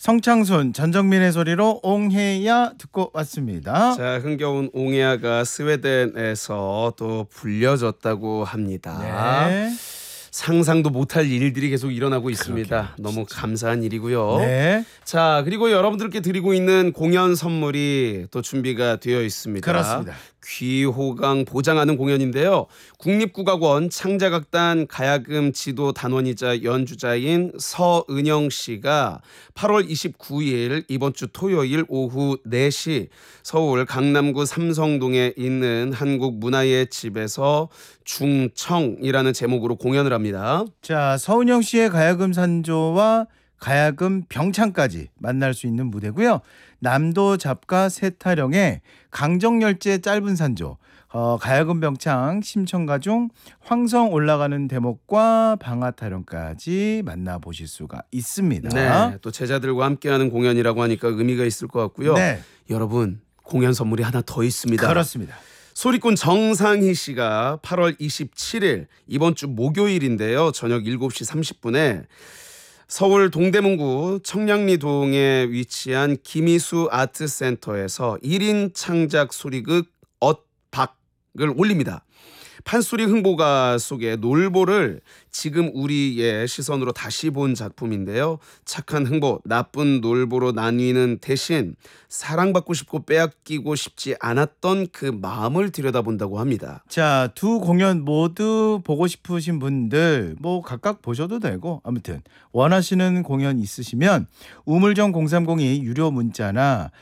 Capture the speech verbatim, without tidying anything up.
성창순, 전정민의 소리로 옹해야 듣고 왔습니다. 자, 흥겨운 옹해야가 스웨덴에서 또 불려졌다고 합니다. 네. 상상도 못할 일들이 계속 일어나고 있습니다. 그러게요, 너무 진짜. 감사한 일이고요. 네. 자, 그리고 여러분들께 드리고 있는 공연 선물이 또 준비가 되어 있습니다. 그렇습니다. 귀호강 보장하는 공연인데요. 국립국악원 창작악단 가야금 지도 단원이자 연주자인 서은영 씨가 팔월 이십구일 이번 주 토요일 오후 네 시 서울 강남구 삼성동에 있는 한국문화의 집에서 중청이라는 제목으로 공연을 합니다. 자, 서은영 씨의 가야금 산조와 가야금 병창까지 만날 수 있는 무대고요. 남도 잡가 세타령의 강정열제 짧은 산조, 어, 가야금 병창 심청가중 황성 올라가는 대목과 방아타령까지 만나보실 수가 있습니다. 네, 또 제자들과 함께하는 공연이라고 하니까 의미가 있을 것 같고요. 네. 여러분, 공연 선물이 하나 더 있습니다. 그렇습니다. 소리꾼 정상희 씨가 팔월 이십칠일 이번 주 목요일인데요. 저녁 일곱 시 삼십 분에 서울 동대문구 청량리동에 위치한 김희수 아트센터에서 일 인 창작 소리극 엇박을 올립니다. 판소리 흥보가 속에 놀보를 지금 우리의 시선으로 다시 본 작품인데요. 착한 흥보, 나쁜 놀보로 나뉘는 대신 사랑받고 싶고 빼앗기고 싶지 않았던 그 마음을 들여다본다고 합니다. 자, 두 공연 모두 보고 싶으신 분들 뭐 각각 보셔도 되고, 아무튼 원하시는 공연 있으시면 우물정 공삼공이 유료 문자나